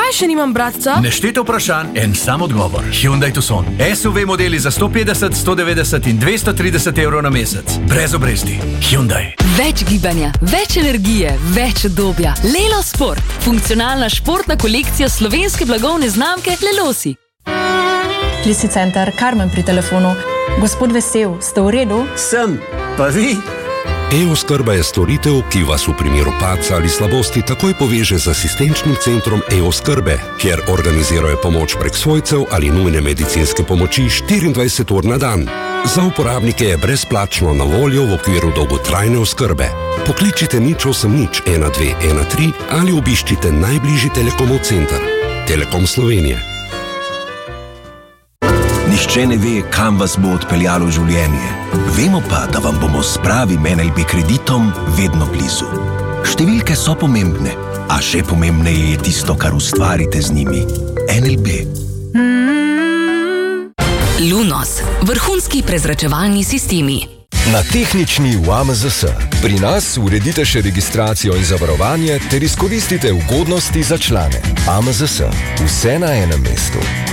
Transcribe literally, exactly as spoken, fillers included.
Zakaj še nimam bratca? Nešteto vprašanj, en sam odgovor. Hyundai Tucson. S U V modeli za sto petdeset, sto devetdeset in dvesto trideset evrov na mesec. Brez obresti. Hyundai. Več gibanja, več energije, več udobja. Lelo Sport. Funkcionalna športna kolekcija slovenske blagovne znamke Lelosi. Klisi center, Karmen pri telefonu. Gospod Vesel, ste v redu? Sem, pa vi? E-oskrba je storitev, ki vas v primeru padca ali slabosti takoj poveže z asistenčnim centrom E-oskrbe, kjer organizirajo pomoč prek svojcev ali nujne medicinske pomoči štiriindvajset ur na dan. Za uporabnike je brezplačno na voljo v okviru dolgotrajne oskrbe. Pokličite nič osem nič ena dve ena tri ali obiščite najbližji Telekomov center. Telekom Slovenije. Nihče ne ve, kam vas bo odpeljalo življenje. Vemo pa, da vam bomo s pravim N L B kreditom vedno blizu. Številke so pomembne, a še pomembneje je tisto, kar ustvarite z njimi. N L B. Lunos. Vrhunski prezračevalni sistemi. Na Tehnični v A M Z S. Pri nas uredite še registracijo in zavarovanje ter izkoristite ugodnosti za člane. A M Z S. Vse na enem mestu.